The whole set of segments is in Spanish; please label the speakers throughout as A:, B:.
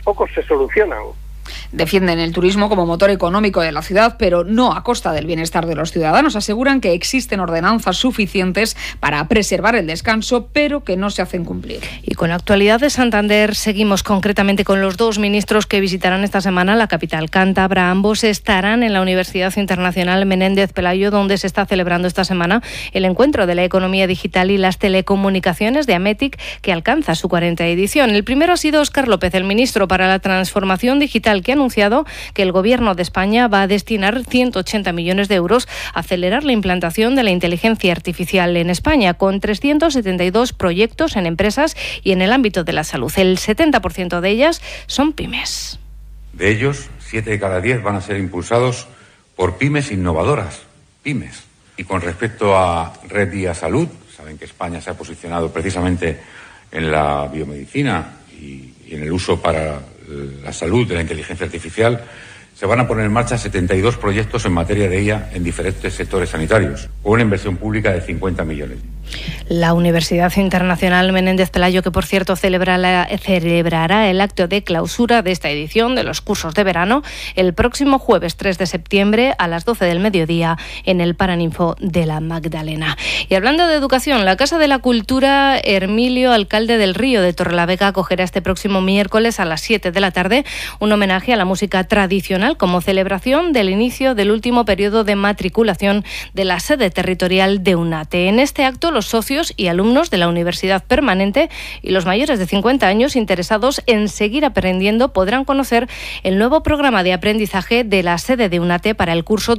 A: pocos se solucionan.
B: Defienden el turismo como motor económico de la ciudad, pero no a costa del bienestar de los ciudadanos. Aseguran que existen ordenanzas suficientes para preservar el descanso, pero que no se hacen cumplir.
C: Y con la actualidad de Santander seguimos concretamente con los dos ministros que visitarán esta semana la capital cántabra. Ambos estarán en la Universidad Internacional Menéndez Pelayo, donde se está celebrando esta semana el encuentro de la economía digital y las telecomunicaciones de Ametic, que alcanza su 40ª edición. El primero ha sido Óscar López, el ministro para la transformación digital, que ha anunciado que el Gobierno de España va a destinar 180 millones de euros a acelerar la implantación de la inteligencia artificial en España, con 372 proyectos en empresas y en el ámbito de la salud. El 70% de ellas son pymes.
D: De ellos, 7 de cada 10 van a ser impulsados por pymes innovadoras, pymes. Y con respecto a Red Día Salud, saben que España se ha posicionado precisamente en la biomedicina y en el uso para la salud de la inteligencia artificial. Se van a poner en marcha 72 proyectos en materia de ella en diferentes sectores sanitarios, con una inversión pública de 50 millones.
C: La Universidad Internacional Menéndez Pelayo, que por cierto celebrará el acto de clausura de esta edición de los cursos de verano el próximo jueves 3 de septiembre a las 12 del mediodía en el Paraninfo de la Magdalena. Y hablando de educación, la Casa de la Cultura Hermilio Alcalde del Río de Torrelavega acogerá este próximo miércoles a las 7 de la tarde un homenaje a la música tradicional como celebración del inicio del último periodo de matriculación de la sede territorial de UNATE. En este acto, los socios y alumnos de la Universidad Permanente y los mayores de 50 años interesados en seguir aprendiendo podrán conocer el nuevo programa de aprendizaje de la sede de UNATE para el curso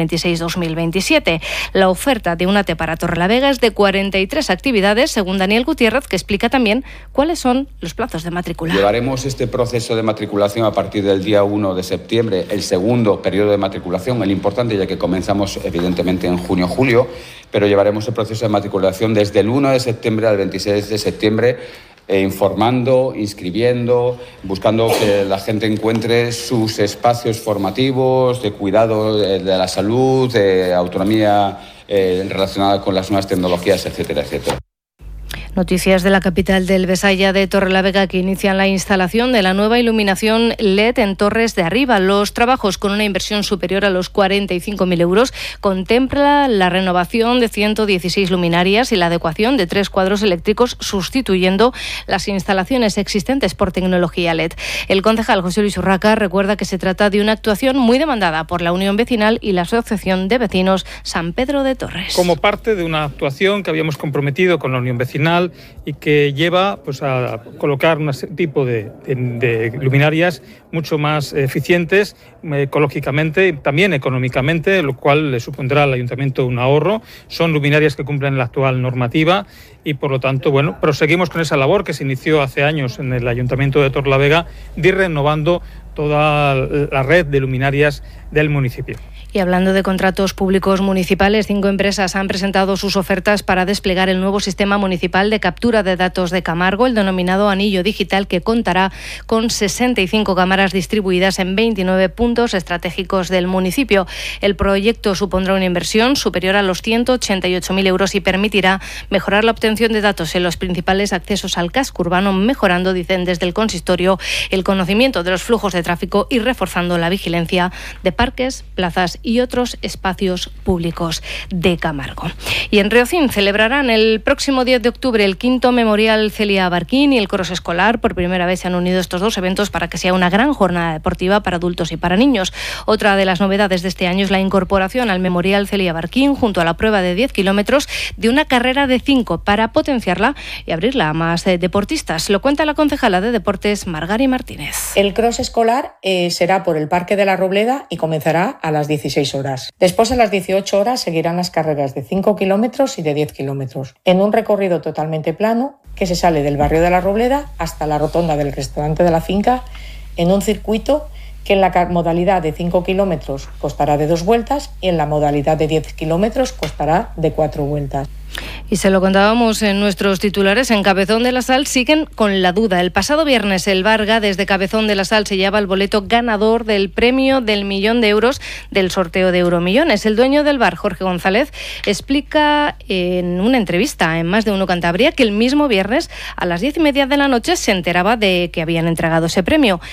C: 2026-2027. La oferta de UNATE para Torrelavega es de 43 actividades, según Daniel Gutiérrez, que explica también cuáles son los plazos de matrícula.
E: Llevaremos este proceso de matriculación a partir del día 1 de septiembre, el segundo periodo de matriculación, el importante, ya que comenzamos evidentemente en junio-julio, pero llevaremos el proceso de matriculación desde el 1 de septiembre al 26 de septiembre, informando, inscribiendo, buscando que la gente encuentre sus espacios formativos de cuidado de la salud, de autonomía relacionada con las nuevas tecnologías, etcétera, etcétera.
C: Noticias de la capital del Besaya de Torrelavega, que inician la instalación de la nueva iluminación LED en Torres de Arriba. Los trabajos, con una inversión superior a los 45.000 euros, contempla la renovación de 116 luminarias y la adecuación de 3 cuadros eléctricos, sustituyendo las instalaciones existentes por tecnología LED. El concejal José Luis Urraca recuerda que se trata de una actuación muy demandada por la Unión Vecinal y la Asociación de Vecinos San Pedro de Torres.
F: Como parte de una actuación que habíamos comprometido con la Unión Vecinal y que lleva pues a colocar un tipo de luminarias mucho más eficientes ecológicamente y también económicamente, lo cual le supondrá al ayuntamiento un ahorro. Son luminarias que cumplen la actual normativa y, por lo tanto, proseguimos con esa labor que se inició hace años en el ayuntamiento de Torrelavega de ir renovando toda la red de luminarias del municipio.
C: Y hablando de contratos públicos municipales, 5 empresas han presentado sus ofertas para desplegar el nuevo sistema municipal de captura de datos de Camargo, el denominado Anillo Digital, que contará con 65 cámaras distribuidas en 29 puntos estratégicos del municipio. El proyecto supondrá una inversión superior a los 188.000 euros y permitirá mejorar la obtención de datos en los principales accesos al casco urbano, mejorando, dicen desde el consistorio, el conocimiento de los flujos de tráfico y reforzando la vigilancia de parques, plazas y otros espacios públicos de Camargo. Y en Riocín celebrarán el próximo 10 de octubre el 5º Memorial Celia Barquín y el Cross Escolar. Por primera vez se han unido estos dos eventos para que sea una gran jornada deportiva para adultos y para niños. Otra de las novedades de este año es la incorporación al Memorial Celia Barquín, junto a la prueba de 10 kilómetros, de una carrera de 5 para potenciarla y abrirla a más deportistas. Lo cuenta la concejala de Deportes, Margari Martínez.
G: El Cross Escolar será por el Parque de la Robleda y comenzará a las 16 horas. Después, a las 18 horas, seguirán las carreras de 5 kilómetros y de 10 kilómetros, en un recorrido totalmente plano que se sale del barrio de la Robleda hasta la rotonda del restaurante de la finca, en un circuito que en la modalidad de 5 kilómetros costará de 2 vueltas y en la modalidad de 10 kilómetros costará de 4 vueltas.
C: Y se lo contábamos en nuestros titulares, en Cabezón de la Sal siguen con la duda. El pasado viernes el Varga desde Cabezón de la Sal se lleva el boleto ganador del premio del 1.000.000 de euros del sorteo de Euromillones. El dueño del bar, Jorge González, explica en una entrevista en Más de Uno Cantabria que el mismo viernes a las 10:30 de la noche se enteraba de que habían entregado ese premio.